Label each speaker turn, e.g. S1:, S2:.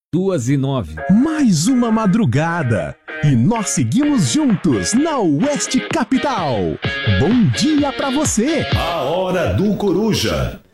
S1: 2:09.
S2: Mais uma madrugada e nós seguimos juntos na Oeste Capital. Bom dia pra você.
S3: A Hora do Coruja.